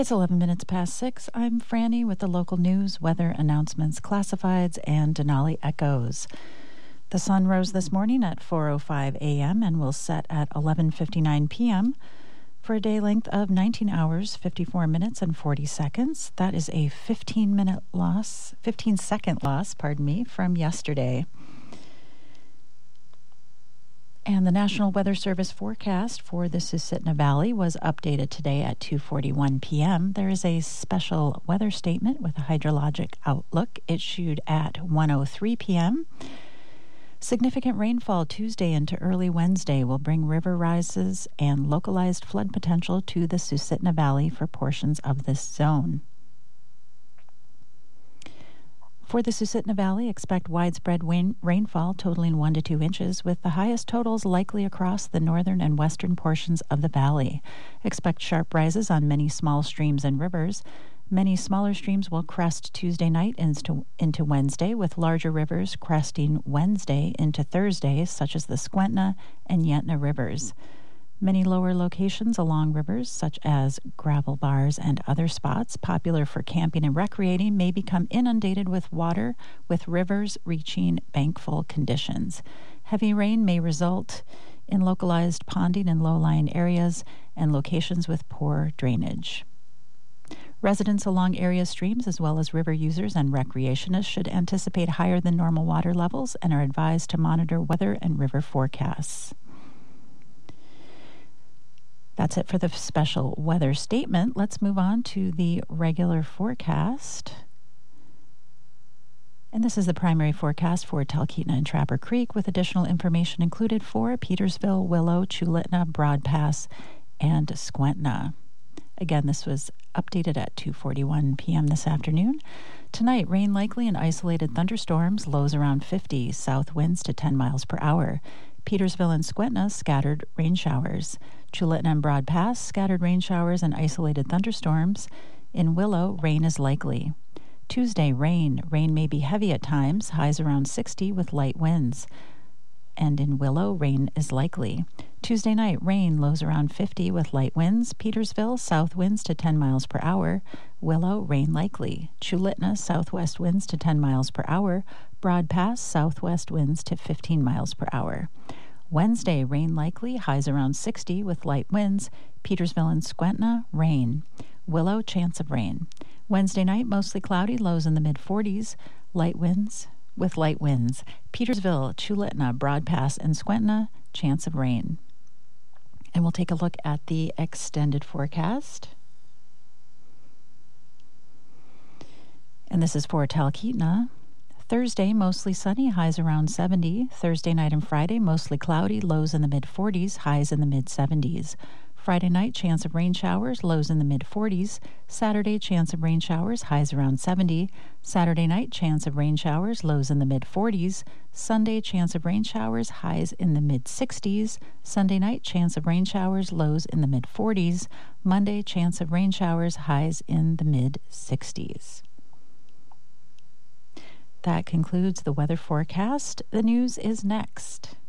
It's 11 minutes past 6. I'm Franny with the local news, weather announcements, classifieds, and Denali Echoes. The sun rose this morning at 4:05 a.m. and will set at 11:59 p.m. for a day length of 19 hours, 54 minutes, and 40 seconds. That is a 15-second loss, from yesterday. And the National Weather Service forecast for the Susitna Valley was updated today at 2:41 p.m. There is a special weather statement with a hydrologic outlook issued at 1:03 p.m. Significant rainfall Tuesday into early Wednesday will bring river rises and localized flood potential to the Susitna Valley for portions of this zone. For the Susitna Valley, expect widespread rainfall totaling 1 to 2 inches, with the highest totals likely across the northern and western portions of the valley. Expect sharp rises on many small streams and rivers. Many smaller streams will crest Tuesday night into Wednesday, with larger rivers cresting Wednesday into Thursday, such as the Skwentna and Yentna rivers. Many lower locations along rivers, such as gravel bars and other spots popular for camping and recreating, may become inundated with water, with rivers reaching bankful conditions. Heavy rain may result in localized ponding in low-lying areas and locations with poor drainage. Residents along area streams, as well as river users and recreationists, should anticipate higher than normal water levels and are advised to monitor weather and river forecasts. That's it for the special weather statement. Let's move on to the regular forecast. And this is the primary forecast for Talkeetna and Trapper Creek, with additional information included for Petersville, Willow, Chulitna, Broad Pass, and Skwentna. Again, this was updated at 2:41 p.m. this afternoon. Tonight, rain likely and isolated thunderstorms, lows around 50, south winds to 10 miles per hour. Petersville and Skwentna, scattered rain showers. Chulitna and Broad Pass, scattered rain showers and isolated thunderstorms. In Willow, rain is likely. Tuesday, rain. Rain may be heavy at times, highs around 60 with light winds. And in Willow, rain is likely. Tuesday night, rain, lows around 50 with light winds. Petersville, south winds to 10 miles per hour. Willow, rain likely. Chulitna, southwest winds to 10 miles per hour. Broad Pass, southwest winds to 15 miles per hour. Wednesday, rain likely, highs around 60 with light winds. Petersville and Skwentna, rain. Willow, chance of rain. Wednesday night, mostly cloudy, lows in the mid-40s. Light winds. With light winds. Petersville, Chulitna, Broad Pass, and Skwentna, chance of rain. And we'll take a look at the extended forecast. And this is for Talkeetna. Thursday, mostly sunny, highs around 70. Thursday night and Friday, mostly cloudy, lows in the mid-40s, highs in the mid-70s. Friday night, chance of rain showers, lows in the mid-40s. Saturday, chance of rain showers, highs around 70. Saturday night, chance of rain showers, lows in the mid-40s. Sunday, chance of rain showers, highs in the mid-60s. Sunday night, chance of rain showers, lows in the mid-40s. Monday, chance of rain showers, highs in the mid-60s. That concludes the weather forecast. The news is next.